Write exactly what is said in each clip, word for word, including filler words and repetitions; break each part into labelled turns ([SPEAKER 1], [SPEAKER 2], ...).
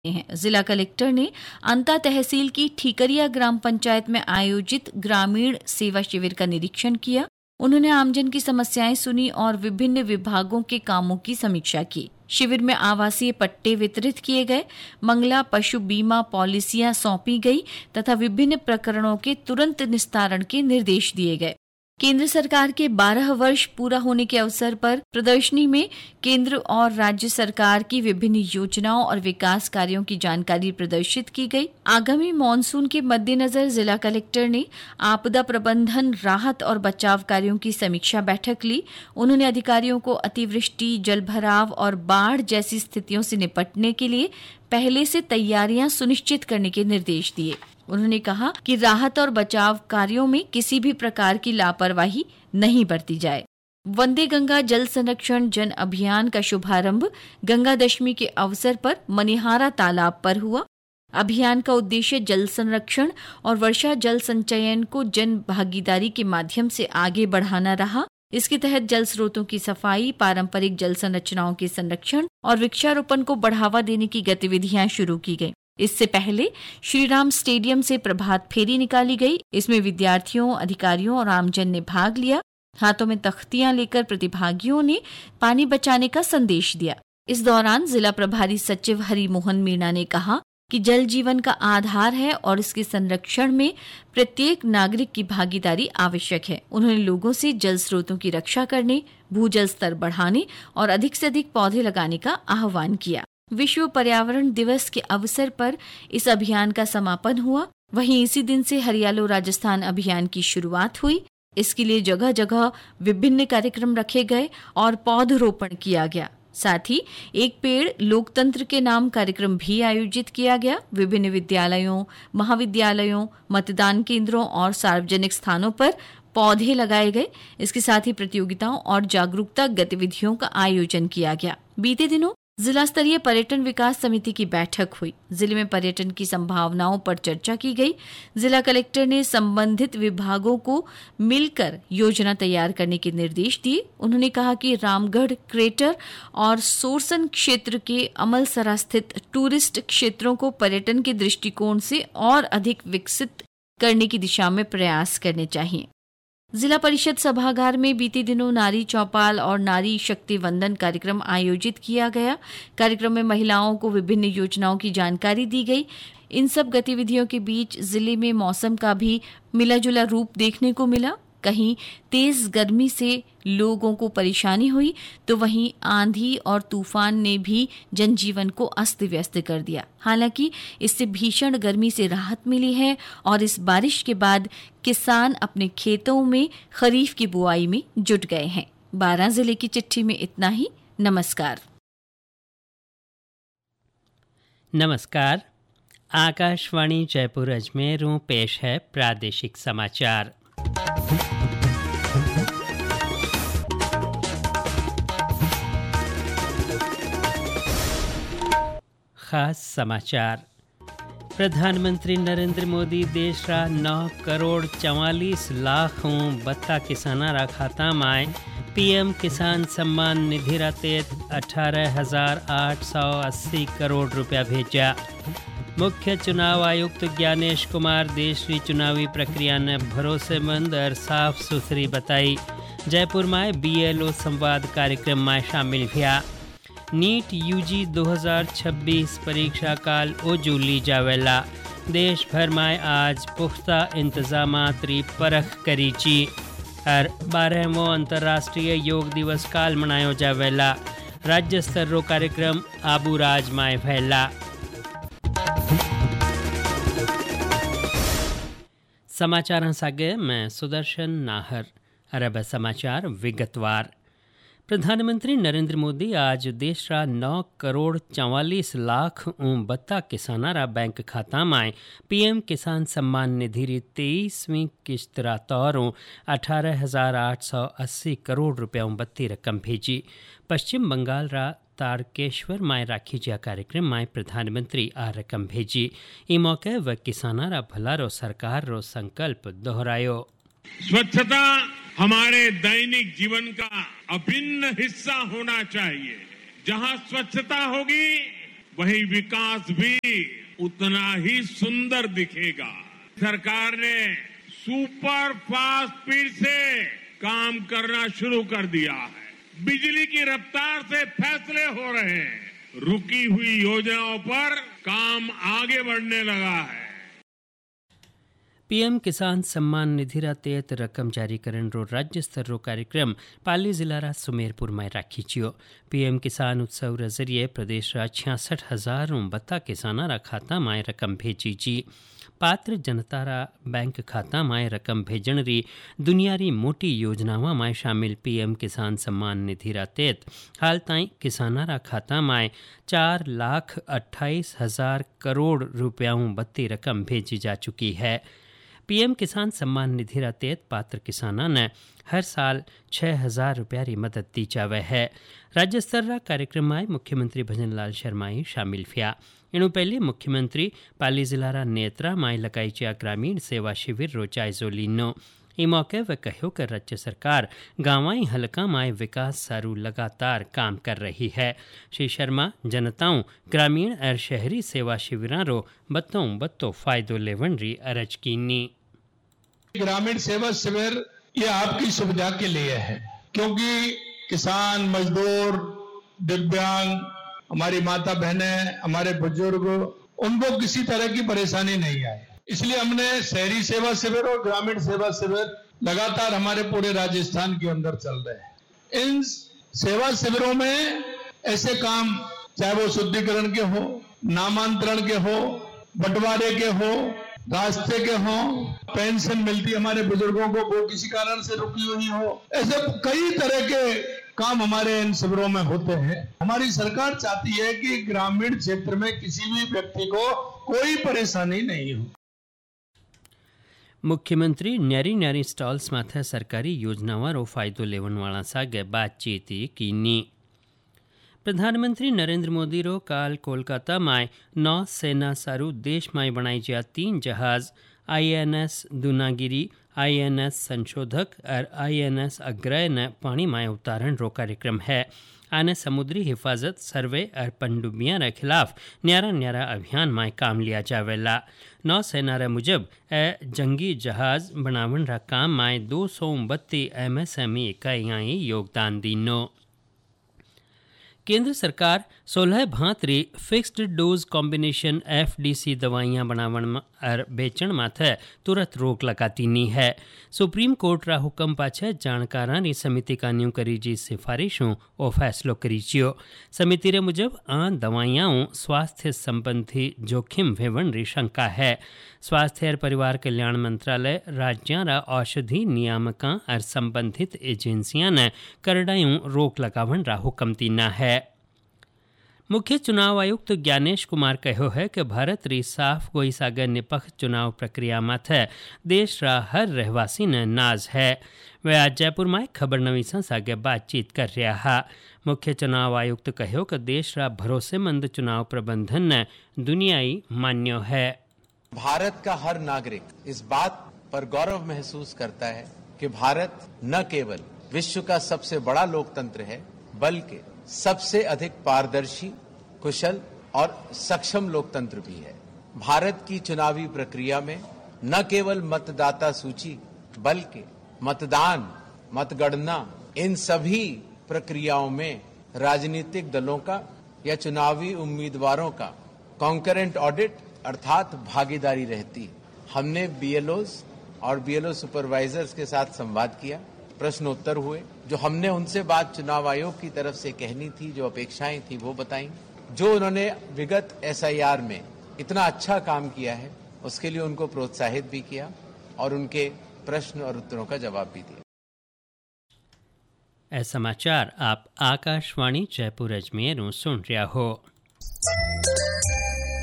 [SPEAKER 1] हैं। जिला कलेक्टर ने अंता तहसील की ठीकरिया ग्राम पंचायत में आयोजित ग्रामीण सेवा शिविर का निरीक्षण किया। उन्होंने आमजन की समस्याएं सुनी और विभिन्न विभागों के कामों की समीक्षा की। शिविर में आवासीय पट्टे वितरित किए गए, मंगला पशु बीमा पॉलिसियां सौंपी गई तथा विभिन्न प्रकरणों के तुरंत निस्तारण के निर्देश दिए गए। केंद्र सरकार के बारह वर्ष पूरा होने के अवसर पर प्रदर्शनी में केंद्र और राज्य सरकार की विभिन्न योजनाओं और विकास कार्यों की जानकारी प्रदर्शित की गई। आगामी मॉनसून के मद्देनजर जिला कलेक्टर ने आपदा प्रबंधन, राहत और बचाव कार्यों की समीक्षा बैठक ली। उन्होंने अधिकारियों को अतिवृष्टि, जलभराव और बाढ़ जैसी स्थितियों से निपटने के लिए पहले से तैयारियां सुनिश्चित करने के निर्देश दिए। उन्होंने कहा कि राहत और बचाव कार्यों में किसी भी प्रकार की लापरवाही नहीं बरती जाए। वंदे गंगा जल संरक्षण जन अभियान का शुभारंभ गंगा दशमी के अवसर पर मनिहारा तालाब पर हुआ। अभियान का उद्देश्य जल संरक्षण और वर्षा जल संचयन को जन भागीदारी के माध्यम से आगे बढ़ाना रहा। इसके तहत जल स्रोतों की सफाई, पारंपरिक जल संरचनाओं के संरक्षण और वृक्षारोपण को बढ़ावा देने की गतिविधियां शुरू की गई। इससे पहले श्रीराम स्टेडियम से प्रभात फेरी निकाली गई। इसमें विद्यार्थियों, अधिकारियों और आमजन ने भाग लिया। हाथों में तख्तियां लेकर प्रतिभागियों ने पानी बचाने का संदेश दिया। इस दौरान जिला प्रभारी सचिव हरिमोहन मीणा ने कहा कि जल जीवन का आधार है और इसके संरक्षण में प्रत्येक नागरिक की भागीदारी आवश्यक है। उन्होंने लोगों से जल स्रोतों की रक्षा करने, भूजल स्तर बढ़ाने और अधिक से अधिक पौधे लगाने का आह्वान किया। विश्व पर्यावरण दिवस के अवसर पर इस अभियान का समापन हुआ। वहीं इसी दिन से हरियालो राजस्थान अभियान की शुरुआत हुई। इसके लिए जगह जगह विभिन्न कार्यक्रम रखे गए और पौधरोपण किया गया। साथ ही एक पेड़ लोकतंत्र के नाम कार्यक्रम भी आयोजित किया गया। विभिन्न विद्यालयों, महाविद्यालयों, मतदान केंद्रों और सार्वजनिक स्थानों पर पौधे लगाए गए। इसके साथ ही प्रतियोगिताओं और जागरूकता गतिविधियों का आयोजन किया गया। बीते दिनों जिला स्तरीय पर्यटन विकास समिति की बैठक हुई। जिले में पर्यटन की संभावनाओं पर चर्चा की गई। जिला कलेक्टर ने संबंधित विभागों को मिलकर योजना तैयार करने के निर्देश दिए। उन्होंने कहा कि रामगढ़ क्रेटर और सोरसन क्षेत्र के अमलसरा स्थित टूरिस्ट क्षेत्रों को पर्यटन के दृष्टिकोण से और अधिक विकसित करने की दिशा में प्रयास करने चाहिए। जिला परिषद सभागार में बीते दिनों नारी चौपाल और नारी शक्ति वंदन कार्यक्रम आयोजित किया गया। कार्यक्रम में महिलाओं को विभिन्न योजनाओं की जानकारी दी गई। इन सब गतिविधियों के बीच जिले में मौसम का भी मिला जुला रूप देखने को मिला। कहीं तेज गर्मी से लोगों को परेशानी हुई तो वहीं आंधी और तूफान ने भी जनजीवन को अस्त व्यस्त कर दिया। हालांकि इससे भीषण गर्मी से राहत मिली है और इस बारिश के बाद किसान अपने खेतों में खरीफ की बुआई में जुट गए हैं। बारां जिले की चिट्ठी में इतना ही। नमस्कार।
[SPEAKER 2] नमस्कार। आकाशवाणी जयपुर अजमेर पेश है प्रादेशिक समाचार। खास समाचार। प्रधानमंत्री नरेंद्र मोदी देश रा नौ करोड़ चवालीस लाख बत्ता किसाना रा खाता में पीएम किसान सम्मान निधि रा तहत अठारह हजार आठ सौ अस्सी करोड़ रुपया भेजा। मुख्य चुनाव आयुक्त ज्ञानेश कुमार देश की चुनावी प्रक्रिया ने भरोसेमंद और साफ सुथरी बताई। जयपुर में बीएलओ संवाद कार्यक्रम में शामिल हुआ। नीट यूजी दो हज़ार छब्बीस परीक्षा काल ओजू ली जावेला। देश भर में आज पुख्ता इंतजामात री परख करी ची और बारहवों अंतर्राष्ट्रीय योग दिवस काल मनायो जावेला। राज्य स्तर रो कार्यक्रम आबूराज में भैला। समाचार सागे मैं सुदर्शन नाहर। अरब समाचार विगतवार। प्रधानमंत्री नरेंद्र मोदी आज देश रा नौ करोड़ चवालीस लाख बत्ता किसाना रा बैंक खाता में पीएम किसान सम्मान निधि री तेईसवीं किस्त रा तौरों अठारह हजार आठ सौ अस्सी करोड़ रुपया बत्ती रकम भेजी। पश्चिम बंगाल रा तारकेश्वर में राखी जा कार्यक्रम में प्रधानमंत्री आ रकम भेजी। ई मौके व किसाना रा भला रो सरकार रो संकल्प दोहरायो।
[SPEAKER 3] स्वच्छता हमारे दैनिक जीवन का अभिन्न हिस्सा होना चाहिए। जहां स्वच्छता होगी वही विकास भी उतना ही सुंदर दिखेगा। सरकार ने सुपर फास्ट स्पीड से काम करना शुरू कर दिया है। बिजली की रफ्तार से फैसले हो रहे हैं। रुकी हुई योजनाओं पर काम आगे बढ़ने लगा है।
[SPEAKER 2] पीएम किसान सम्मान निधिरा तहत रकम जारीकरण रो राज्य स्तर रो कार्यक्रम पाली जिला सुमेरपुर में राखी छियो। पीएम किसान उत्सव रे जरिए प्रदेश रा छियासठ हजार बत्ता किसाना रा खाता में रकम भेजी जी। पात्र जनता रा बैंक खाता में रकम भेजण री दुनियारी मोटी योजनावां में शामिल पीएम किसान सम्मान निधि रा तहत हाल ताईं किसाना रा खाता में चार लाख अट्ठाईस हजार करोड़ रुपयाऊं बत्ती रकम भेजी जा चुकी है। पीएम किसान सम्मान निधि रा तहत पात्र किसाना ने हर साल छह हजार रुपया री मदद दी जावे है। राज्य स्तर रा कार्यक्रम में मुख्यमंत्री भजन लाल शर्मा ही शामिल थिया। इनु पहले मुख्यमंत्री पाली जिला रा नेत्रा में लगाई जा ग्रामीण सेवा शिविर रो जायजो लीनो। ई मौके वे कहो कि राज्य सरकार गांवाई हलका में विकास सारू लगातार काम कर रही है। श्री शर्मा जनताओं ग्रामीण और शहरी सेवा शिविरां रो बत्तों बत्तो फायदो लेवन री अरज कीनी।
[SPEAKER 4] ग्रामीण सेवा शिविर ये आपकी सुविधा के लिए है, क्योंकि किसान, मजदूर, दिव्यांग, हमारी माता बहनें, हमारे बुजुर्ग, उनको किसी तरह की परेशानी नहीं आए, इसलिए हमने शहरी सेवा शिविर और ग्रामीण सेवा शिविर लगातार हमारे पूरे राजस्थान के अंदर चल रहे हैं। इन सेवा शिविरों में ऐसे काम, चाहे वो शुद्धिकरण के हो, नामांतरण के हो, बंटवारे के हो, रास्ते के हो, पेंशन मिलती हमारे बुजुर्गों को वो किसी कारण से रुकी हुई हो, ऐसे कई तरह के काम हमारे इन शिविरों में होते हैं। हमारी सरकार चाहती है कि ग्रामीण क्षेत्र में किसी भी व्यक्ति को कोई परेशानी नहीं हो।
[SPEAKER 2] मुख्यमंत्री न्यारी न्यारी स्टॉल्स माथे सरकारी योजनाओं रो फायदो लेवन वाला सागे बातचीत कीनी। प्रधानमंत्री नरेंद्र मोदी रो काल कोलकाता में नौ सेना सारू देश में बनाई जा तीन जहाज आईएनएस दूनागिरी, आईएनएस संशोधक और आईएनएस अग्रय ने पानी में उतारण रो कार्यक्रम है। आने समुद्री हिफाजत, सर्वे और पनडुब्बियां के खिलाफ न्यारा न्यारा अभियान में काम लिया जावेला। नौसेना रे मुजब ए जंगी जहाज बनावन रा काम में दो सौ बत्ती एमएसएमई इकाइयां योगदान दीनो। केंद्र सरकार सोलह भांतरी फिक्स्ड डोज कॉम्बिनेशन एफडीसी दवाइयां बनावन और बेचण माथे तुरंत रोक लगाती नी है। सुप्रीम कोर्ट रा हुक्म पाछे जाणकारां री समिति कान्यू करी जी सिफारिशों ओ फैसलो करी छियो। समिति रे मुजब आ दवाइयां स्वास्थ्य संबंधी जोखिम वेवन री शंका है। स्वास्थ्य और परिवार कल्याण मंत्रालय राज्यां रा औषधि नियामकां और संबंधित एजेंसियां ने करडायूं रोक लगावन रा हुक्म दीना है। मुख्य चुनाव आयुक्त ज्ञानेश कुमार कहो है कि भारत री साफ गोई सागर निपक्ष चुनाव प्रक्रिया माथे देश रा हर रहवासी ने नाज है। वे आज जयपुर में खबर नवीसा सागे बातचीत कर रहा है। मुख्य चुनाव आयुक्त कहो कि देश रा भरोसेमंद चुनाव प्रबंधन ने दुनियाई मान्यो है।
[SPEAKER 5] भारत का हर नागरिक इस बात पर गौरव महसूस करता है कि भारत न केवल विश्व का सबसे बड़ा लोकतंत्र है, बल्कि सबसे अधिक पारदर्शी, कुशल और सक्षम लोकतंत्र भी है। भारत की चुनावी प्रक्रिया में न केवल मतदाता सूची, बल्कि मतदान, मतगणना, इन सभी प्रक्रियाओं में राजनीतिक दलों का या चुनावी उम्मीदवारों का कॉन्करेंट ऑडिट अर्थात भागीदारी रहती। हमने बीएलओस और बीएलओ सुपरवाइजर्स के साथ संवाद किया, प्रश्नोत्तर हुए, जो हमने उनसे बात चुनाव आयोग की तरफ से कहनी थी, जो अपेक्षाएं थी वो बताई। जो उन्होंने विगत एसआईआर में इतना अच्छा काम किया है उसके लिए उनको प्रोत्साहित भी किया और उनके प्रश्न और उत्तरों का जवाब भी दिया।
[SPEAKER 2] ऐ समाचार आप आकाशवाणी जयपुर अजमेर सुन रहा हो।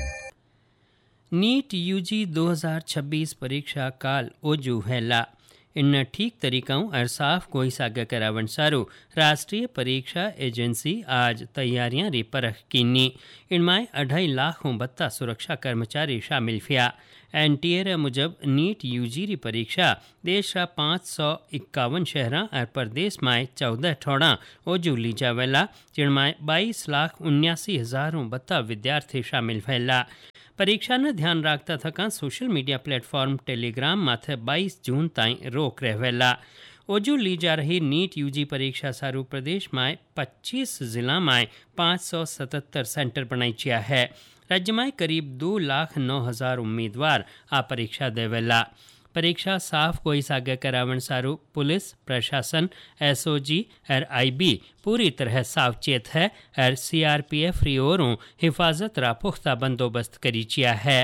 [SPEAKER 2] नीट यूजी दो हज़ार छब्बीस परीक्षा काल ओजू हैला। इन ठीक तरीकाओं और साफ कोई सागा करावन सारू राष्ट्रीय परीक्षा एजेंसी आज तैयारियां री परख कीनी। इनमें अढ़ाई लाखों बत्ता सुरक्षा कर्मचारी शामिल थिया। एनटीए मुजब नीट यूजी री परीक्षा देश रा पाँच सौ इक्यावन शहर और प्रदेश में चौदह ठोड़ा ओजू ली जावेला, जिनमें बाईस लाख उन्यासी हजारों बत्ता विद्यार्थी शामिल फैला। परीक्षा ने ध्यान रखता थका सोशल मीडिया प्लेटफॉर्म टेलीग्राम माथे बाईस जून ताई रोक रहेला। ओजू ली जा रही नीट यूजी परीक्षा सारू प्रदेश में पच्चीस जिला में पाँच सौ सतहत्तर सेंटर बनाई है। राज्य में करीब दो लाख नौ हजार उम्मीदवार आ परीक्षा देवेला। परीक्षा साफ कोई सागे करावन सारू पुलिस प्रशासन एसओजी और आईबी पूरी तरह सावचेत है और सीआरपीएफ री ओरों हिफाजत रा पुख्ता बंदोबस्त करी चिया है।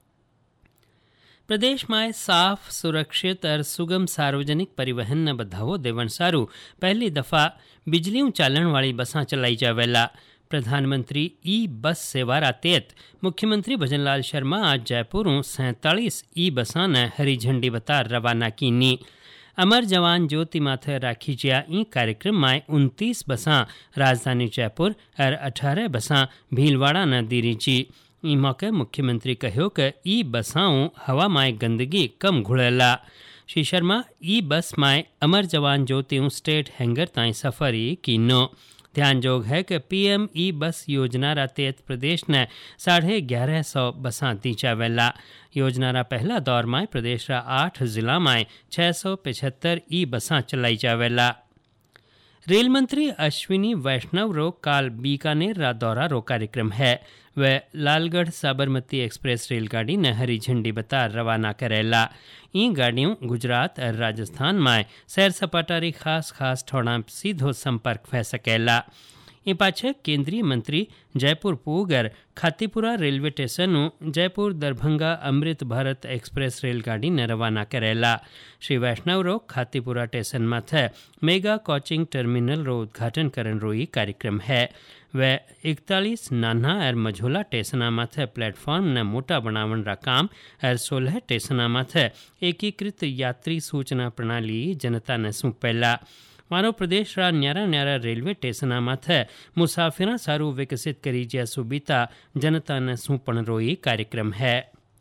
[SPEAKER 2] प्रदेश में साफ सुरक्षित और सुगम सार्वजनिक परिवहन न बढ़ावो देवन सारू पहली दफा बिजलियों चालन वाली बसां चलाई जावेला। प्रधानमंत्री ई बस सेवा तहत मुख्यमंत्री भजनलाल शर्मा आज जयपुरों सैंतालीस ई बसां ने हरी झंडी बता रवाना कीनी। अमर जवान ज्योति माथे राखी जिया ई कार्यक्रम में उनतीस बसां राजधानी जयपुर और अठारह बसां भीलवाड़ा न दीरी जी। ई मौके मुख्यमंत्री कहो कि ई बसाओं हवा में गंदगी कम घुड़ेला। श्री शर्मा ई बस में अमर जवान ज्योति स्टेट हैंगर ताई सफरी कीनो। ध्यान जोग है कि पीएम ई बस योजना रा तहत प्रदेश ने साढ़े ग्यारह सौ बसां दी जावेला। योजना रा पहला दौर में प्रदेश रा आठ जिला में छः सौ पचहत्तर ई बसां चलाई जावेला। रेल मंत्री अश्विनी वैष्णव रो काल बीकानेर रा दौरा रो कार्यक्रम है। वह लालगढ़ साबरमती एक्सप्रेस रेलगाड़ी ने हरी झंडी बता रवाना करेला। ई गाड़ियों गुजरात और राजस्थान में सैर सपाटा री खास खास ठोड़ा सीधो संपर्क फै सकेला। ई पाछे केंद्रीय मंत्री Jaipur पूगर Khatipura railway station Jaipur Darbhanga Amrit Bharat express रेलगाड़ी ने रवाना करेला। श्री वैष्णव रो खातीपुरा स्टेशन माथे मेगा कोचिंग टर्मिनल रो उद्घाटन करन रो ई कार्यक्रम है। वह इकतालीस नाना और मझोला स्टेशना माथे प्लेटफॉर्म ने मोटा बनावन रा काम और सोलह स्टेशना माथे एकीकृत यात्री सूचना प्रणाली जनता ने सौंपेला। मानो प्रदेश रा न्यारा न्यारा रेलवे स्टेशना माथे मुसाफिरा सारू विकसित करी ज्या सुविधा जनता ने सौंपण रो ई कार्यक्रम है।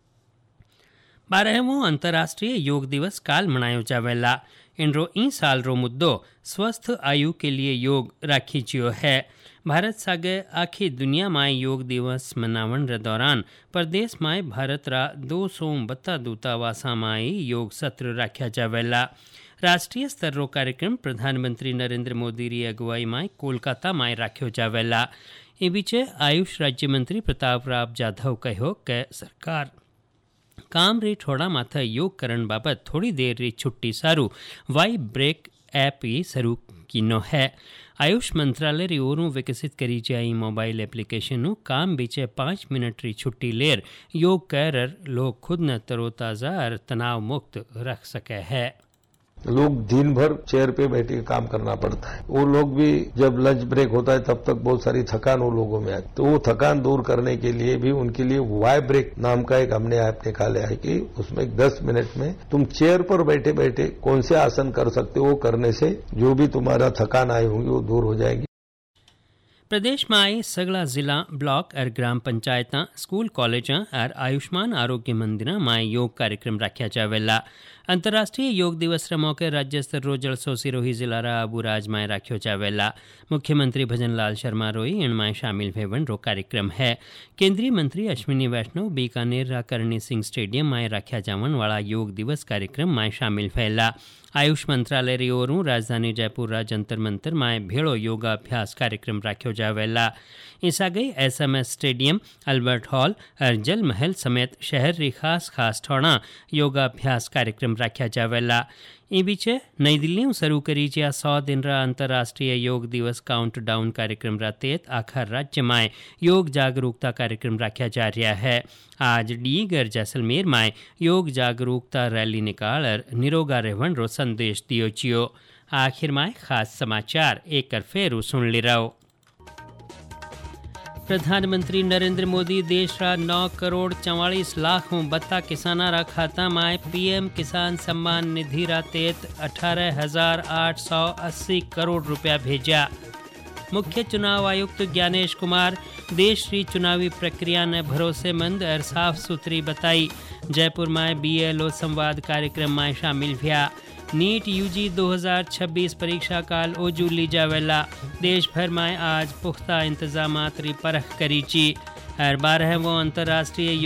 [SPEAKER 2] बारहवों अंतर्राष्ट्रीय योग दिवस काल मनायो जावेला। इनरो ई साल रो मुद्दो स्वस्थ आयु के लिए योग राखी जियो है। भारत सागे आखी दुनिया में योग दिवस मनावन रे दौरान प्रदेश में भारत रा दो सौ बत्ता दूतावासा में योग सत्र राख्या जावेला। राष्ट्रीय स्तर रो कार्यक्रम प्रधानमंत्री नरेंद्र मोदी री अगुवाई में कोलकाता में राख्यो जावेला। ए बीचे आयुष राज्य मंत्री प्रताप राव जाधव कहो कि सरकार काम रे ठोड़ा माथे योग करण बाबत थोड़ी देर री छुट्टी सारू वाई ब्रेक ऐप ही शुरू कीनो है। आयुष मंत्रालय री ओरों विकसित करी जाई मोबाइल एप्लीकेशन काम बीचे पाँच मिनट री छुट्टी लेर योग कर लोग खुद न तरोताज़ा और तनाव मुक्त रख सके है।
[SPEAKER 6] लोग दिन भर चेयर पे बैठ के काम करना पड़ता है। वो लोग भी जब लंच ब्रेक होता है तब तक बहुत सारी थकान वो लोगों में आती, तो वो थकान दूर करने के लिए भी उनके लिए वाई ब्रेक नाम का एक हमने ऐप निकाला है कि उसमें दस मिनट में तुम चेयर पर बैठे बैठे कौन से आसन कर सकते हो, वो करने से जो भी तुम्हारा थकान आई होगी वो दूर हो जाएगी।
[SPEAKER 2] प्रदेश में आए सगला जिला ब्लॉक और ग्राम पंचायत स्कूल कॉलेज और आयुष्मान आरोग्य मंदिर में योग कार्यक्रम रखा जावेला। अंतर्राष्ट्रीय योग दिवस मौके राज्य स्तर रो जलसो सिरोही जिला रा अबुराज में राख्यो जावेला। मुख्यमंत्री भजनलाल शर्मा रोई इनमें शामिल भेवन रो कार्यक्रम है। केंद्रीय मंत्री अश्विनी वैष्णव बीकानेर रा करणी सिंह स्टेडियम में राख्या जावन वाला योग दिवस कार्यक्रम में शामिल फैला। आयुष मंत्रालय री ओरों राजधानी जयपुर रा जंतर मंतर में भेड़ो योगाभ्यास कार्यक्रम राख्यो जावेला। इस आगे एसएमएस स्टेडियम अल्बर्ट हॉल और जल महल समेत शहर री खास खास ठोड़ा योगाभ्यास कार्यक्रम राख्या जावेला। ई बीचे नई दिल्ली में शुरू करी जिया सौ दिन रा अंतर्राष्ट्रीय योग दिवस काउंट डाउन कार्यक्रम रा तहत आखिर राज्य में योग जागरूकता कार्यक्रम रखा जा रहा है। आज डीगर जैसलमेर में योग जागरूकता रैली निकाल और निरोगा रहवन रो संदेश दियो चियो। आखिर में खास समाचार एक कर फेरू सुन ले रहो। प्रधानमंत्री नरेंद्र मोदी देश रा नौ करोड़ चौवालीस लाख बत्ता किसाना रा खाता में पीएम किसान सम्मान निधि रा तहत अठारह हजार आठ सौ अस्सी करोड़ रुपया भेजा। मुख्य चुनाव आयुक्त ज्ञानेश कुमार देश की चुनावी प्रक्रिया ने भरोसेमंद और साफ सुथरी बताई। जयपुर में बीएलओ संवाद कार्यक्रम में शामिल हुआ। नीट यूजी दो हज़ार छब्बीस परीक्षा काल ओजू ली जावेला। देश भर में आज पुख्ता इंतजामात री परख करीची। और बारहवां अंतर्राष्ट्रीय